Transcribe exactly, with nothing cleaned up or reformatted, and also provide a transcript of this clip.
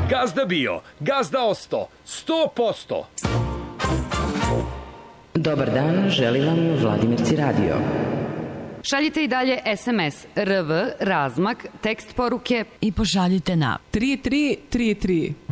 Gazda bio, gazda osto, sto posto. Dobar dan, želi vam Vladimirci radio. Šaljite i dalje es em es R V, razmak, tekst poruke i pošaljite na tri tri tri tri.